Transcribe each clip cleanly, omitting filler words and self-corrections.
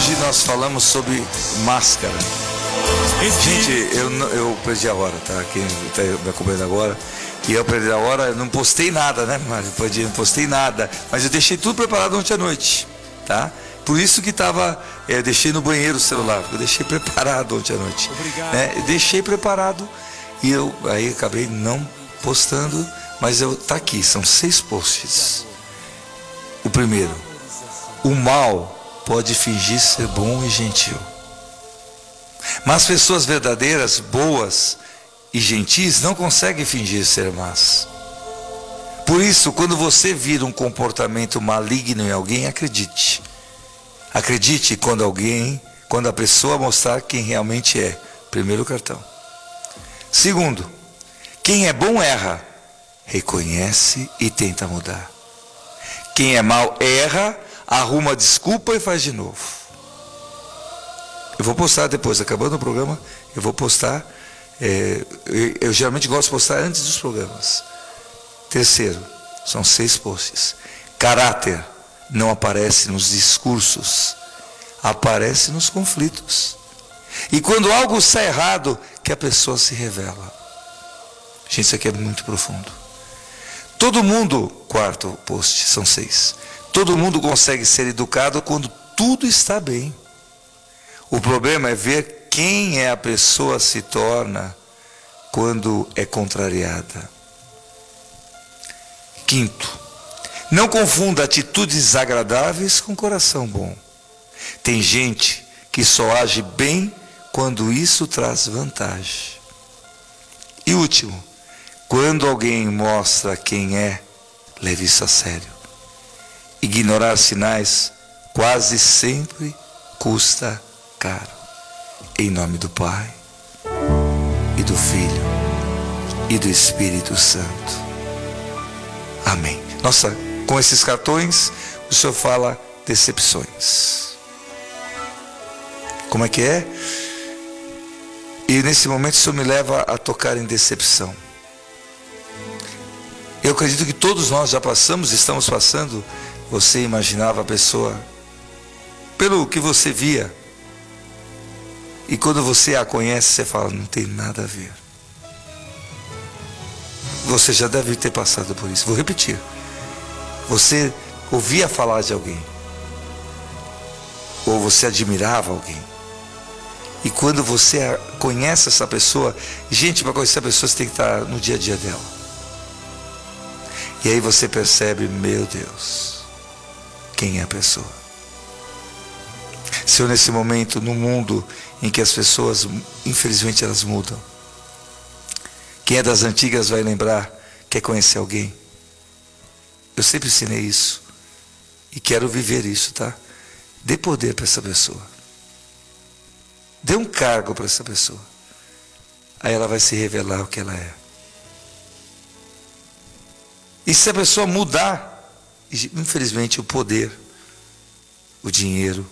Hoje nós falamos sobre máscara. Gente, eu perdi a hora, tá? Quem está me acompanhando agora. E eu perdi a hora, eu não postei nada, né? Não postei nada. Mas eu deixei tudo preparado ontem à noite, tá? Por isso que eu deixei no banheiro o celular. Eu deixei preparado ontem à noite. Obrigado. Né? Eu deixei preparado e eu aí acabei não postando, mas tá aqui, são 6 posts. O primeiro: o mal pode fingir ser bom e gentil, mas pessoas verdadeiras, boas e gentis não conseguem fingir ser más. Por isso, quando você vira um comportamento maligno em alguém, acredite. Acredite quando a pessoa mostrar quem realmente é. Primeiro cartão. Segundo, quem é bom erra, reconhece e tenta mudar. Quem é mau erra, arruma desculpa e faz de novo. Eu vou postar depois, acabando o programa, eu vou postar. Eu geralmente gosto de postar antes dos programas. Terceiro, são 6 posts. Caráter não aparece nos discursos, aparece nos conflitos. E quando algo sai errado, que a pessoa se revela. Gente, isso aqui é muito profundo. Todo mundo, quarto post, são 6. Todo mundo consegue ser educado quando tudo está bem. O problema é ver quem a pessoa se torna quando é contrariada. Quinto, não confunda atitudes desagradáveis com coração bom. Tem gente que só age bem quando isso traz vantagem. E último, quando alguém mostra quem é, leve isso a sério. Ignorar sinais quase sempre custa caro. Em nome do Pai, e do Filho, e do Espírito Santo. Amém. Nossa, com esses cartões, o Senhor fala decepções. Como é que é? E nesse momento o Senhor me leva a tocar em decepção. Eu acredito que todos nós já passamos, estamos passando. Você imaginava a pessoa pelo que você via. E quando você a conhece, você fala, não tem nada a ver. Você já deve ter passado por isso. Vou repetir. Você ouvia falar de alguém. Ou você admirava alguém. E quando você conhece essa pessoa, gente, para conhecer a pessoa, você tem que estar no dia a dia dela. E aí você percebe, meu Deus, quem é a pessoa? Senhor, nesse momento, no mundo em que as pessoas, infelizmente, elas mudam. Quem é das antigas vai lembrar, quer conhecer alguém. Eu sempre ensinei isso. E quero viver isso, tá? Dê poder para essa pessoa. Dê um cargo para essa pessoa. Aí ela vai se revelar o que ela é. E se a pessoa mudar, infelizmente o poder, o dinheiro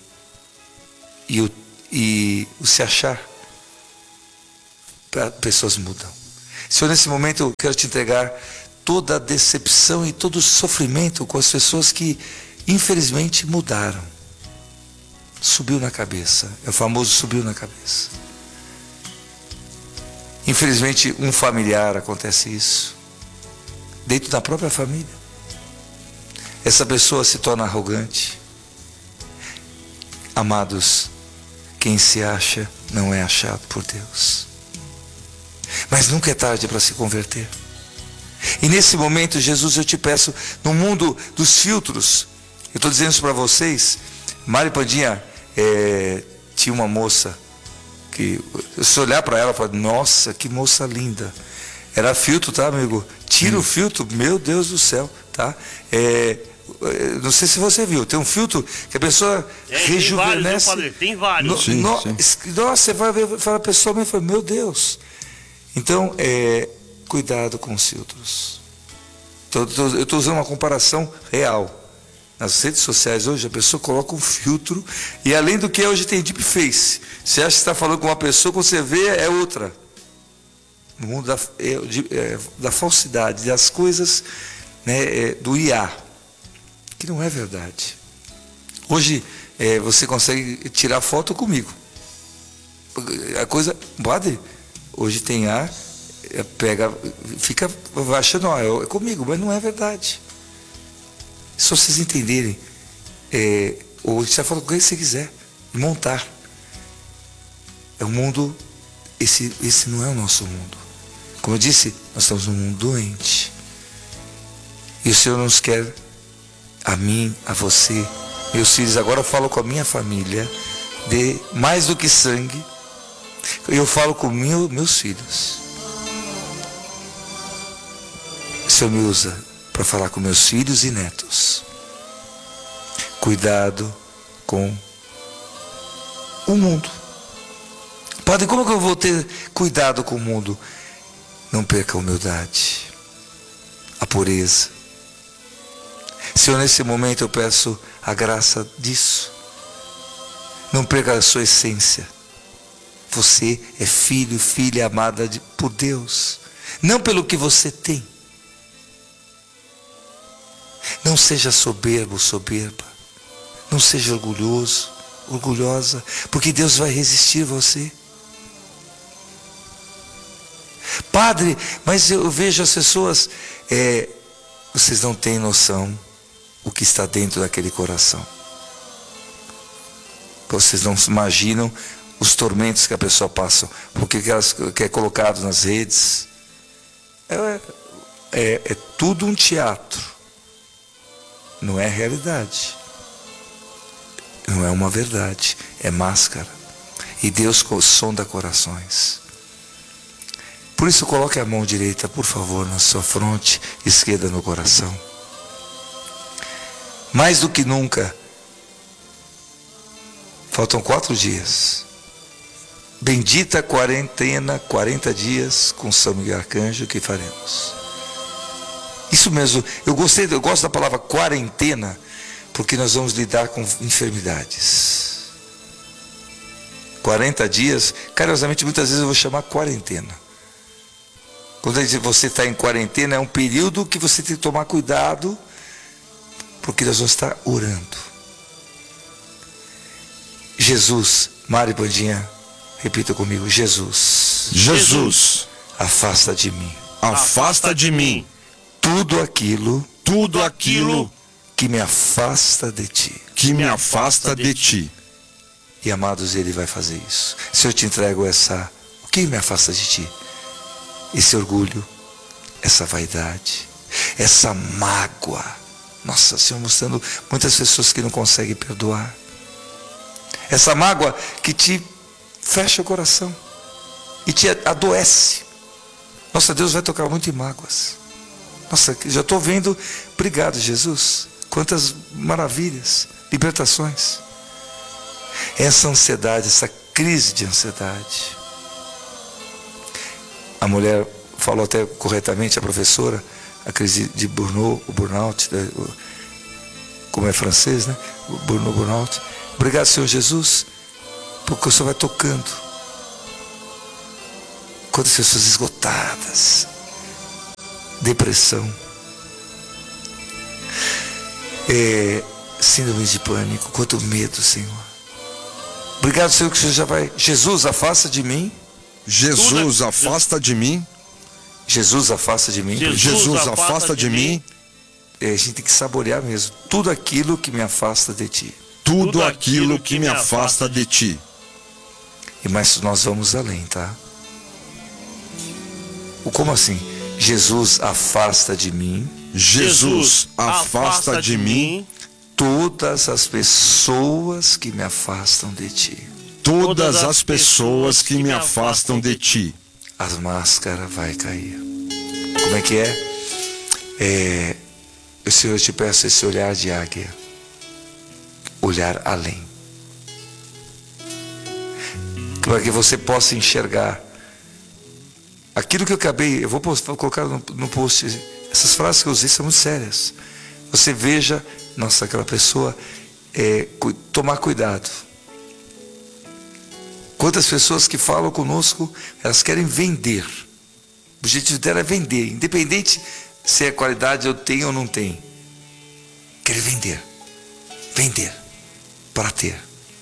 e o se achar, pessoas mudam. Senhor, nesse momento eu quero te entregar toda a decepção e todo o sofrimento com as pessoas que infelizmente mudaram. Subiu na cabeça, é o famoso subiu na cabeça. Infelizmente um familiar acontece isso, dentro da própria família. Essa pessoa se torna arrogante. Amados, quem se acha não é achado por Deus. Mas nunca é tarde para se converter. E nesse momento, Jesus, eu te peço, no mundo dos filtros, eu estou dizendo isso para vocês. Mari Pandinha, tinha uma moça que, se olhar para ela, fala, nossa, que moça linda. Era filtro, tá, amigo? Tira o filtro, meu Deus do céu, tá? Não sei se você viu, tem um filtro que a pessoa rejuvenesce. Tem vários. Sim. Nossa, você vai ver, fala pessoalmente, fala, meu Deus. Então, cuidado com os filtros. Eu estou usando uma comparação real. Nas redes sociais hoje, a pessoa coloca um filtro, e além do que hoje tem deepface. Você acha que está falando com uma pessoa, quando você vê, é outra. No mundo da falsidade, das coisas, né, do IA, que não é verdade. Hoje, você consegue tirar foto comigo. A coisa, padre, hoje tem ar, pega, fica achando, é comigo, mas não é verdade. Só vocês entenderem, ou tirar foto com quem você quiser, montar. É um mundo, esse não é o nosso mundo. Como eu disse, nós estamos num mundo doente. E o Senhor nos quer, a mim, a você, meus filhos. Agora eu falo com a minha família, de mais do que sangue, eu falo com meus filhos. O Senhor me usa para falar com meus filhos e netos. Cuidado com o mundo. Padre, como que eu vou ter cuidado com o mundo? Não perca a humildade, a pureza. Senhor, nesse momento eu peço a graça disso. Não perca a sua essência. Você é filho, filha amada por Deus. Não pelo que você tem. Não seja soberbo, soberba. Não seja orgulhoso, orgulhosa, porque Deus vai resistir você. Padre, mas eu vejo as pessoas, vocês não têm noção o que está dentro daquele coração. Vocês não imaginam os tormentos que a pessoa passa, porque que é colocado nas redes. É tudo um teatro. Não é realidade. Não é uma verdade. É máscara. E Deus sonda corações. Por isso, coloque a mão direita, por favor, na sua fronte, esquerda no coração. Mais do que nunca, faltam 4 dias. Bendita quarentena, 40 dias com São Miguel Arcanjo que faremos. Isso mesmo, eu gosto da palavra quarentena, porque nós vamos lidar com enfermidades. 40 dias, carinhosamente, muitas vezes eu vou chamar quarentena. Quando você está em quarentena, é um período que você tem que tomar cuidado, porque nós vamos estar orando. Jesus, Mari Bandinha, repita comigo, Jesus, afasta de mim tudo aquilo que me afasta de ti. E amados, Ele vai fazer isso. Se eu te entrego o que me afasta de ti? Esse orgulho, essa vaidade, essa mágoa. Nossa, Senhor, mostrando muitas pessoas que não conseguem perdoar. Essa mágoa que te fecha o coração e te adoece. Nossa, Deus vai tocar muito em mágoas. Nossa, já estou vendo. Obrigado, Jesus. Quantas maravilhas, libertações. Essa ansiedade, essa crise de ansiedade. A mulher falou até corretamente, a professora, a crise de burnout, como é francês, né? Burnout. Obrigado, Senhor Jesus, porque o Senhor vai tocando. Quantas pessoas esgotadas, depressão, síndrome de pânico, quanto medo, Senhor. Obrigado, Senhor, que o Senhor já vai. Jesus, afasta de mim. Jesus, afasta de mim. Jesus, afasta de mim. Jesus, afasta de mim. A gente tem que saborear mesmo. Tudo aquilo que me afasta de ti. Tudo aquilo que me afasta de ti. Mas nós vamos além, tá? Como assim? Jesus, afasta de mim. Jesus, afasta de mim todas as pessoas que me afastam de ti. Todas as pessoas que me afastam de ti. As máscaras vai cair. Como é que é? Senhor, eu te peço esse olhar de águia. Olhar além. Para que você possa enxergar aquilo que eu acabei. Eu vou colocar no post. Essas frases que eu usei são muito sérias. Você veja, nossa, aquela pessoa, tomar cuidado. Quantas pessoas que falam conosco, elas querem vender. O objetivo dela é vender, independente se é qualidade eu tenho ou não tenho. Querem vender. Vender. para ter.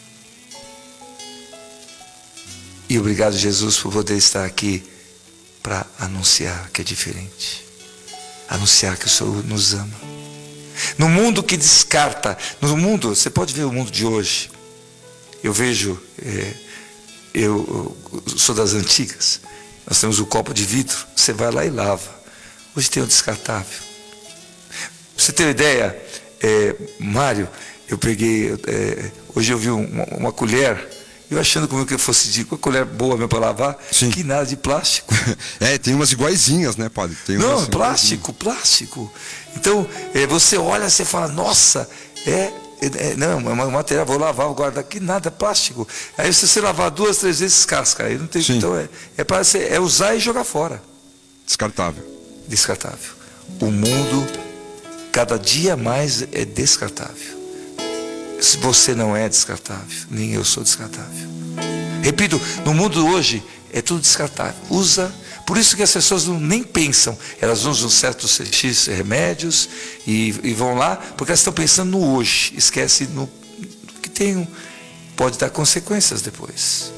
E obrigado, Jesus, por poder estar aqui para anunciar que é diferente. Anunciar que o Senhor nos ama. No mundo que descarta, no mundo, você pode ver o mundo de hoje. Eu vejo, eu sou das antigas. Nós temos o copo de vidro, você vai lá e lava. Hoje tem o descartável. Pra você ter uma ideia, Mário, eu peguei, hoje eu vi uma colher, eu achando como que eu fosse de uma colher boa mesmo para lavar, Sim. que nada de plástico. Tem umas iguaizinhas, né, padre? Tem Não, umas plástico. Então, você olha, você fala, nossa, não, é um material, vou lavar, vou guardar, que nada, plástico. Aí se você lavar 2, 3 vezes, casca. Aí não tem, então para usar e jogar fora. Descartável. O mundo, cada dia mais é descartável. Se você não é descartável, nem eu sou descartável. Repito, no mundo hoje é tudo descartável. Por isso que as pessoas nem pensam. Elas usam certos X remédios e vão lá, porque elas estão pensando no hoje. Esquece no que pode dar consequências depois.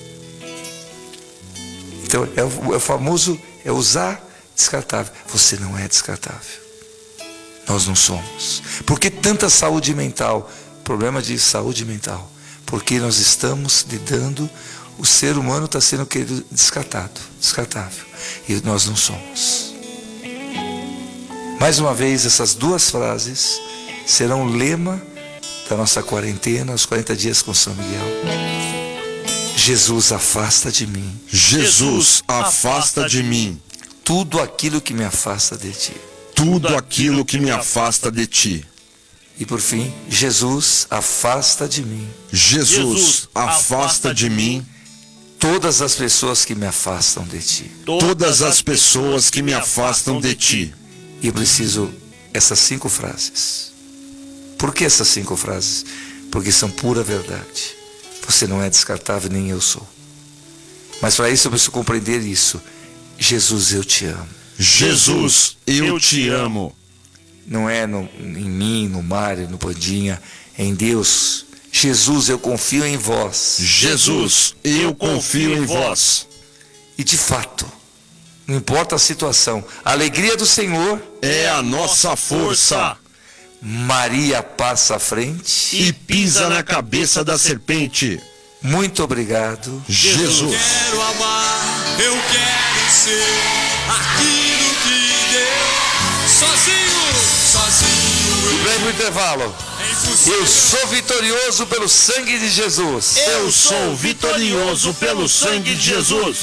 Então é o famoso, usar descartável. Você não é descartável. Nós não somos. Por que tanta saúde mental? Problema de saúde mental. Porque nós estamos lidando, o ser humano está sendo querido descartável. E nós não somos. Mais uma vez, essas 2 frases serão o lema da nossa quarentena, os 40 dias com São Miguel. Jesus, afasta de mim. Jesus, afasta de mim tudo aquilo que me afasta de ti. Tudo aquilo que me afasta de ti. E por fim, Jesus, afasta de mim. Jesus, afasta de mim todas as pessoas que me afastam de ti. Todas as pessoas que me afastam de ti. E eu preciso essas 5 frases. Por que essas 5 frases? Porque são pura verdade. Você não é descartável, nem eu sou. Mas para isso eu preciso compreender isso. Jesus, eu te amo. Jesus, eu te amo. Não é em mim, no Mário, no Pandinha, é em Deus. Jesus, eu confio em vós. Jesus, eu confio em vós. E de fato, não importa a situação, a alegria do Senhor é a nossa força. Maria passa à frente e pisa na cabeça da serpente. Muito obrigado, Jesus. Eu quero amar, eu quero ser aquilo que Deus sozinho. Breve intervalo. Eu sou vitorioso pelo sangue de Jesus. Eu sou vitorioso pelo sangue de Jesus.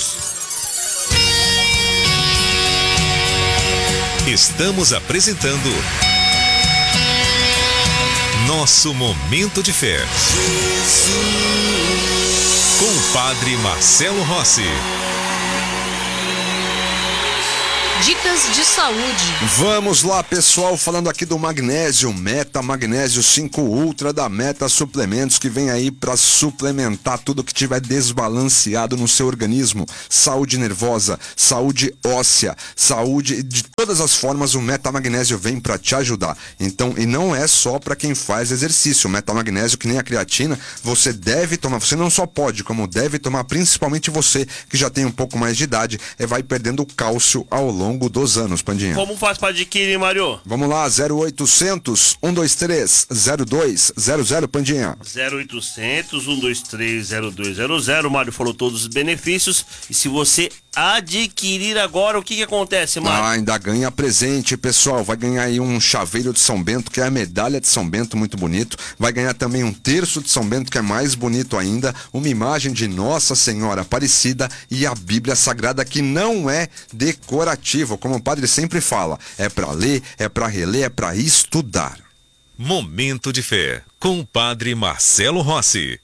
Estamos apresentando Nosso Momento de Fé. Com o Padre Marcelo Rossi. Dicas de saúde. Vamos lá, pessoal, falando aqui do magnésio, Meta Magnésio 5 Ultra da Meta Suplementos, que vem aí para suplementar tudo que tiver desbalanceado no seu organismo. Saúde nervosa, saúde óssea, saúde de todas as formas, o Meta Magnésio vem para te ajudar. Então, e não é só para quem faz exercício. O Meta Magnésio, que nem a creatina, você deve tomar, você não só pode, como deve tomar, principalmente você que já tem um pouco mais de idade, vai perdendo cálcio ao longo dos anos, Pandinha. Como faz para adquirir, Mário? Vamos lá, 0800 123 0200, Pandinha. 0800 123 0200. Mário falou todos os benefícios. E se você adquirir agora, o que acontece, Mário? Ainda ganha presente, pessoal. Vai ganhar aí um chaveiro de São Bento, que é a medalha de São Bento, muito bonito. Vai ganhar também um terço de São Bento, que é mais bonito ainda. Uma imagem de Nossa Senhora Aparecida e a Bíblia Sagrada, que não é decorativo, como o padre sempre fala. É para ler, é para reler, é para estudar. Momento de Fé, com o Padre Marcelo Rossi.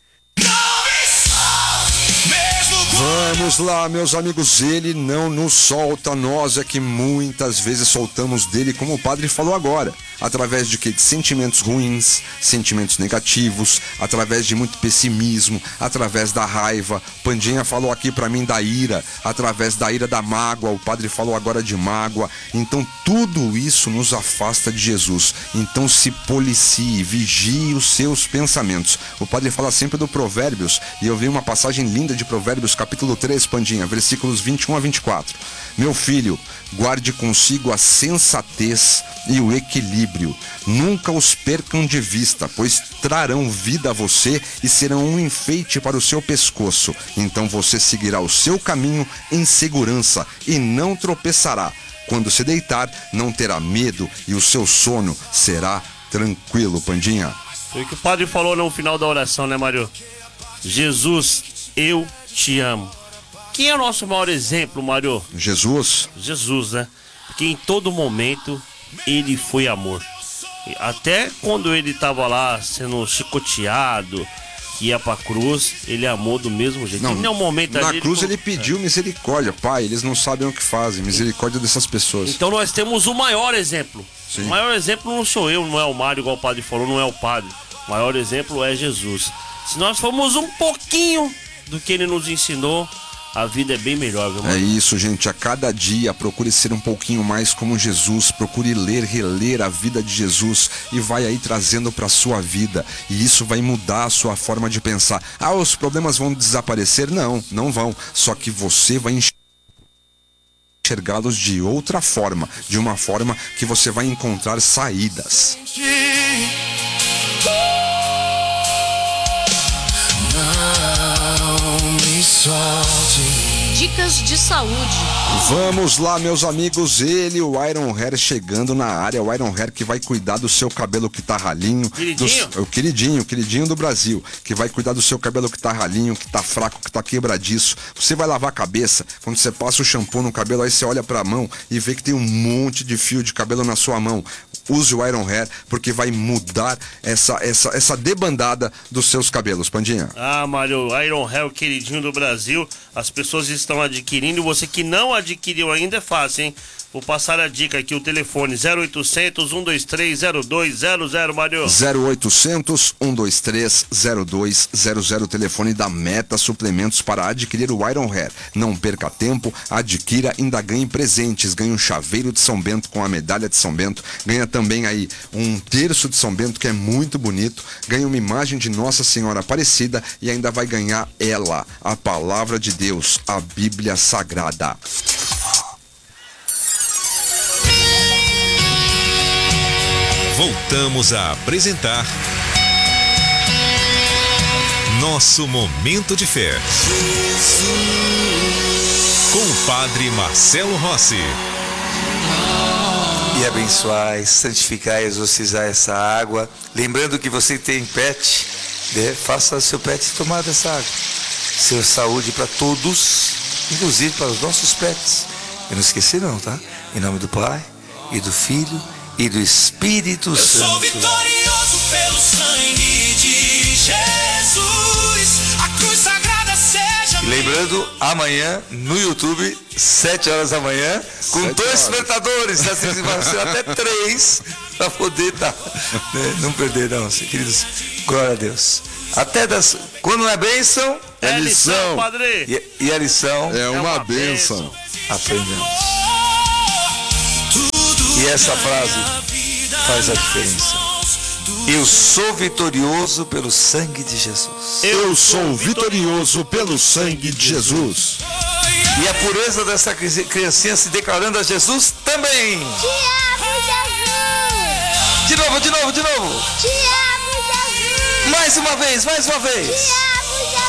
Vamos lá, meus amigos, ele não nos solta, nós é que muitas vezes soltamos dele, como o padre falou agora. Através de quê? De sentimentos ruins, sentimentos negativos, através de muito pessimismo, através da raiva. Pandinha falou aqui pra mim da ira, através da ira, da mágoa. O padre falou agora de mágoa. Então tudo isso nos afasta de Jesus. Então se policie, vigie os seus pensamentos. O padre fala sempre do Provérbios, e eu vi uma passagem linda de Provérbios, capítulo 3, Pandinha, versículos 21 a 24. Meu filho, guarde consigo a sensatez e o equilíbrio. Nunca os percam de vista, pois trarão vida a você e serão um enfeite para o seu pescoço. Então você seguirá o seu caminho em segurança e não tropeçará. Quando se deitar, não terá medo e o seu sono será tranquilo, Pandinha. Foi o que o padre falou no final da oração, né, Mário? Jesus, eu te amo. Quem é o nosso maior exemplo, Mário? Jesus. Jesus, né? Porque em todo momento ele foi amor. Até quando ele estava lá sendo chicoteado, que ia pra cruz, ele amou do mesmo jeito. Não, em nenhum momento na ali, cruz ele pediu misericórdia. Pai, eles não sabem o que fazem. Misericórdia dessas pessoas. Então nós temos o maior exemplo. Sim. O maior exemplo não sou eu, não é o Mário, igual o padre falou, não é o padre. O maior exemplo é Jesus. Se nós formos um pouquinho do que ele nos ensinou, a vida é bem melhor, viu, É isso, gente. A cada dia procure ser um pouquinho mais como Jesus. Procure ler, reler a vida de Jesus e vai aí trazendo para sua vida. E isso vai mudar a sua forma de pensar. Ah, os problemas vão desaparecer? Não, não vão. Só que você vai enxergá-los de outra forma. De uma forma que você vai encontrar saídas. Dicas de saúde. Vamos lá, meus amigos, ele, o Iron Hair, chegando na área. O Iron Hair que vai cuidar do seu cabelo que tá ralinho. Queridinho? O queridinho do Brasil, que vai cuidar do seu cabelo que tá ralinho, que tá fraco, que tá quebradiço. Você vai lavar a cabeça, quando você passa o shampoo no cabelo, aí você olha pra mão e vê que tem um monte de fio de cabelo na sua mão. Use o Iron Hair, porque vai mudar essa debandada dos seus cabelos, Pandinha. Ah, Mário, Iron Hair, o queridinho do Brasil. As pessoas estão adquirindo. Você que não adquiriu ainda é fácil, hein? Vou passar a dica aqui, o telefone 0800 123 0200, Mário. 0800 123 0200, telefone da Meta Suplementos para adquirir o Iron Hair. Não perca tempo, adquira, ainda ganhe presentes. Ganhe um chaveiro de São Bento com a medalha de São Bento. Ganha também aí um terço de São Bento, que é muito bonito. Ganha uma imagem de Nossa Senhora Aparecida e ainda vai ganhar ela, a Palavra de Deus, a Bíblia Sagrada. Voltamos a apresentar Nosso Momento de Fé com o Padre Marcelo Rossi. E abençoar, santificar e exorcizar essa água. Lembrando que você tem pet, faça seu pet tomar dessa água. Ser saúde para todos, inclusive para os nossos pets. Eu não esqueci não, tá? Em nome do Pai, e do Filho, e do Espírito Santo. Eu sou vitorioso pelo sangue de Jesus. A cruz sagrada seja E lembrando, amanhã no YouTube, 7 horas da manhã, com 7 dois horas. espectadores, assim, vai ser até 3, para poder não perder não, queridos. Glória a Deus. Até quando não é bênção, É lição, padre. E a lição É uma bênção. aprendemos. E essa frase faz a diferença. Eu sou vitorioso pelo sangue de Jesus. Eu sou vitorioso pelo sangue de Jesus. E a pureza dessa criancinha se declarando a Jesus também. Te amo, Jesus! De novo. Te amo, Jesus! Mais uma vez. Te amo!